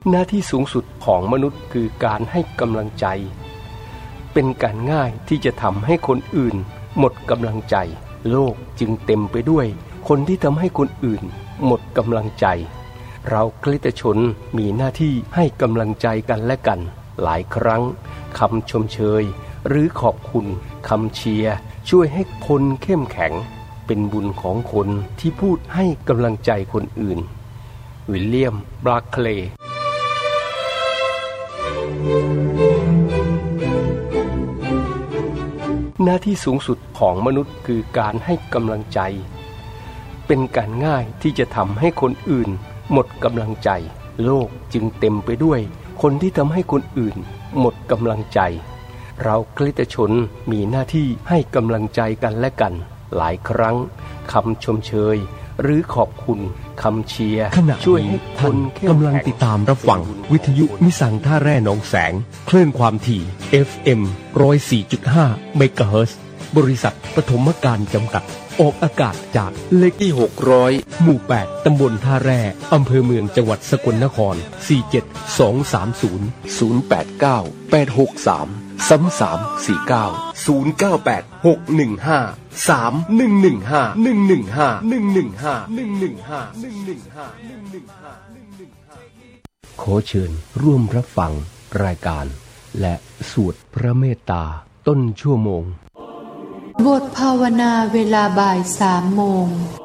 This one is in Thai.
หน้าที่สูงสุดของมนุษย์คือการให้กำลังใจเป็นการง่ายที่จะทำให้คนอื่นหมดกำลังใจโลกจึงเต็มไปด้วยคนที่ทำให้คนอื่นหมดกำลังใจเราคริสตชนมีหน้าที่ให้กำลังใจกันและกันหลายครั้งคำชมเชยหรือขอบคุณคำเชียร์ช่วยให้คนเข้มแข็งเป็นบุญของคนที่พูดให้กำลังใจคนอื่นวิลเลียม บราเคเลย์หน้าที่สูงสุดของมนุษย์คือการให้กำลังใจเป็นการง่ายที่จะทำให้คนอื่นหมดกำลังใจโลกจึงเต็มไปด้วยคนที่ทำให้คนอื่นหมดกำลังใจเราคริสตชนมีหน้าที่ให้กำลังใจกันและกันหลายครั้งคำชมเชยหรือขอบคุณคำเชียร์ช่วยให้คนเข้มแข็งกำลังติดตามรับฟังวิทยุมิสังท่าแร่หนองแสงคลื่นความถี่ FM 104.5 เมกะเฮิรตซ์บริษัทปฐมการจำกัดออกอากาศจากเลขที่600หมู่8ตำบลท่าแร่อำเภอเมืองจังหวัดสกลนคร47230 089 863 3349 098 615 3115 ขอเชิญร่วมรับฟังรายการและสวดพระเมตตาต้นชั่วโมงบทภาวนาเวลาบ่าย3 โมง